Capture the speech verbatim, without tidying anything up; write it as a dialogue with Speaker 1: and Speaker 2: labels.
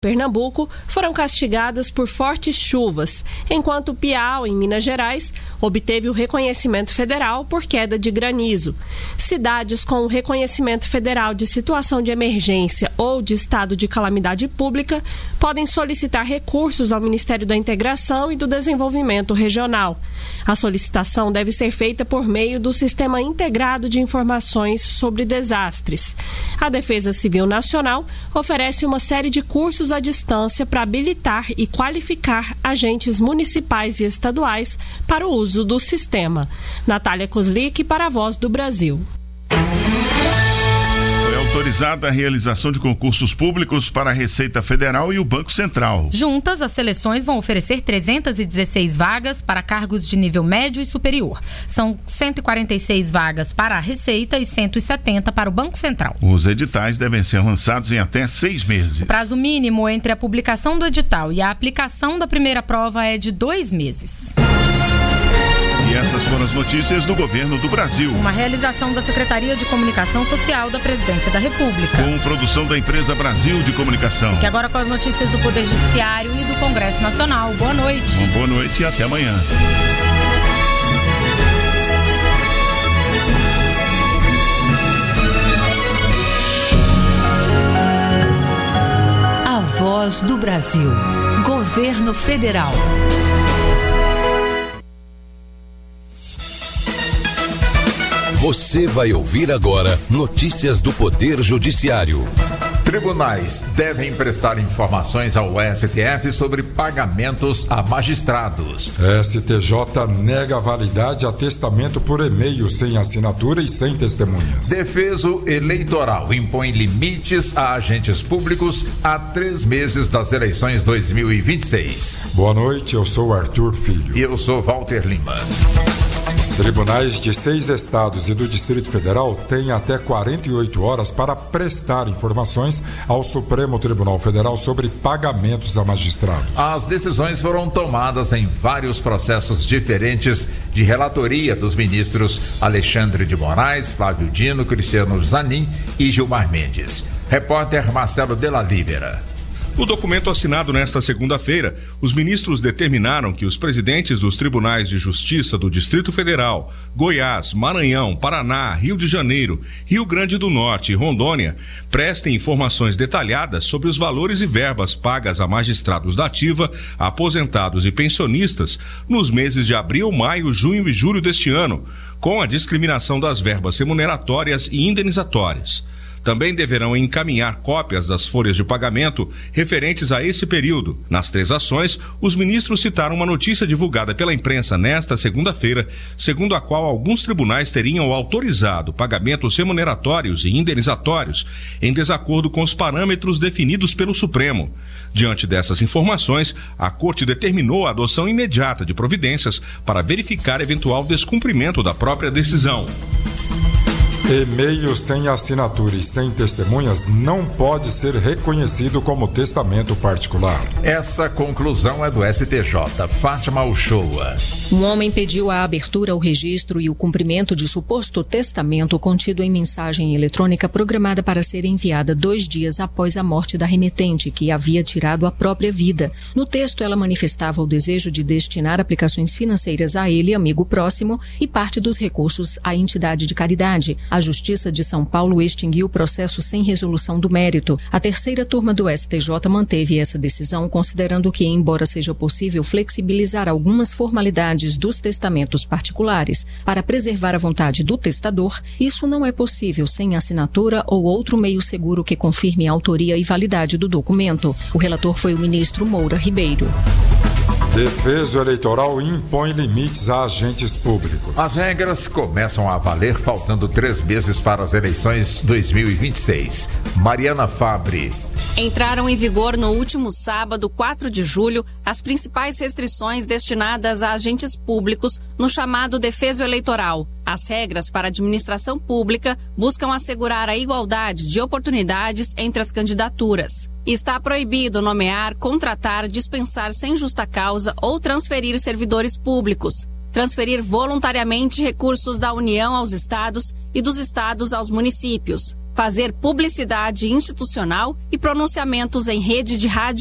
Speaker 1: Pernambuco foram castigadas por fortes chuvas, enquanto Piau, em Minas Gerais, obteve o reconhecimento federal por queda de granizo. Cidades com o reconhecimento federal de situação de emergência ou de estado de calamidade pública podem solicitar recursos ao Ministério da Integração e do Desenvolvimento Regional. A solicitação deve ser feita por meio do Sistema Integrado de Informações sobre Desastres. A Defesa Civil Nacional oferece uma série de cursos à distância para habilitar e qualificar agentes municipais e estaduais para o uso do sistema. Natália Kozlik para a Voz do Brasil.
Speaker 2: Autorizada a realização de concursos públicos para a Receita Federal e o Banco Central.
Speaker 3: Juntas, as seleções vão oferecer trezentas e dezesseis vagas para cargos de nível médio e superior. São cento e quarenta e seis vagas para a Receita e cento e setenta para o Banco Central.
Speaker 2: Os editais devem ser lançados em até seis meses.
Speaker 3: O prazo mínimo entre a publicação do edital e a aplicação da primeira prova é de dois meses.
Speaker 2: E essas foram as notícias do Governo do Brasil.
Speaker 3: Uma realização da Secretaria de Comunicação Social da Presidência da República.
Speaker 2: Com produção da empresa Brasil de Comunicação.
Speaker 3: E agora com as notícias do Poder Judiciário e do Congresso Nacional. Boa noite.
Speaker 2: Uma boa noite e até amanhã.
Speaker 4: A Voz do Brasil. Governo Federal.
Speaker 5: Você vai ouvir agora notícias do Poder Judiciário.
Speaker 6: Tribunais devem prestar informações ao S T F sobre pagamentos a magistrados.
Speaker 7: S T J nega validade a testamento por e-mail sem assinatura e sem testemunhas.
Speaker 6: Defeso Eleitoral impõe limites a agentes públicos a três meses das eleições dois mil e vinte e seis.
Speaker 7: Boa noite, eu sou Arthur Filho.
Speaker 6: E eu sou Walter Lima.
Speaker 7: Tribunais de seis estados e do Distrito Federal têm até quarenta e oito horas para prestar informações ao Supremo Tribunal Federal sobre pagamentos a magistrados.
Speaker 6: As decisões foram tomadas em vários processos diferentes de relatoria dos ministros Alexandre de Moraes, Flávio Dino, Cristiano Zanin e Gilmar Mendes. Repórter Marcelo Della Libera.
Speaker 8: No documento assinado nesta segunda-feira, os ministros determinaram que os presidentes dos tribunais de justiça do Distrito Federal, Goiás, Maranhão, Paraná, Rio de Janeiro, Rio Grande do Norte e Rondônia prestem informações detalhadas sobre os valores e verbas pagas a magistrados da ativa, aposentados e pensionistas nos meses de abril, maio, junho e julho deste ano, com a discriminação das verbas remuneratórias e indenizatórias. Também deverão encaminhar cópias das folhas de pagamento referentes a esse período. Nas três ações, os ministros citaram uma notícia divulgada pela imprensa nesta segunda-feira, segundo a qual alguns tribunais teriam autorizado pagamentos remuneratórios e indenizatórios em desacordo com os parâmetros definidos pelo Supremo. Diante dessas informações, a Corte determinou a adoção imediata de providências para verificar eventual descumprimento da própria decisão.
Speaker 7: E-mail sem assinatura e sem testemunhas não pode ser reconhecido como testamento particular.
Speaker 6: Essa conclusão é do S T J. Fátima Uchoa.
Speaker 4: Um homem pediu a abertura ao registro e o cumprimento de suposto testamento contido em mensagem eletrônica programada para ser enviada dois dias após a morte da remetente, que havia tirado a própria vida. No texto, ela manifestava o desejo de destinar aplicações financeiras a ele, amigo próximo, e parte dos recursos à entidade de caridade. A Justiça de São Paulo extinguiu o processo sem resolução do mérito. A terceira turma do S T J manteve essa decisão, considerando que, embora seja possível flexibilizar algumas formalidades dos testamentos particulares para preservar a vontade do testador, isso não é possível sem assinatura ou outro meio seguro que confirme a autoria e validade do documento. O relator foi o ministro Moura Ribeiro.
Speaker 7: Defeso Eleitoral impõe limites a agentes públicos.
Speaker 6: As regras começam a valer faltando três meses para as eleições dois mil e vinte e seis. Mariana Fabre.
Speaker 9: Entraram em vigor no último sábado, quatro de julho, as principais restrições destinadas a agentes públicos no chamado defeso eleitoral. As regras para a administração pública buscam assegurar a igualdade de oportunidades entre as candidaturas. Está proibido nomear, contratar, dispensar sem justa causa ou transferir servidores públicos. Transferir voluntariamente recursos da União aos estados e dos estados aos municípios. fazer publicidade institucional e pronunciamentos em rede de rádio